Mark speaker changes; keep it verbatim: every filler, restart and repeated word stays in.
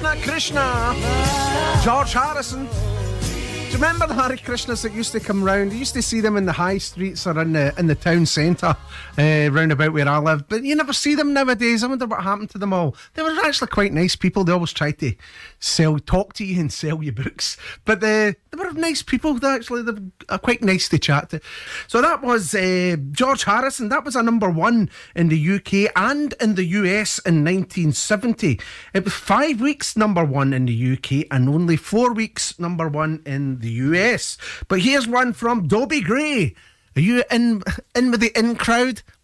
Speaker 1: Krishna. George Harrison. Do you remember the Hare Krishnas that used to come round? You used to see them in the high streets or in the in the town centre, uh, round about where I live. But you never see them nowadays. I wonder what happened to them all. They were actually quite nice people. They always tried to sell, talk to you and sell you books. But uh, they were nice people. They actually they were quite nice to chat to. So that was uh, George Harrison. That was a number one in the U K and in the U S in nineteen seventy. It was five weeks number one in the U K and only four weeks number one in the U S. But here's one from Dobie Gray. Are you in in with the in crowd?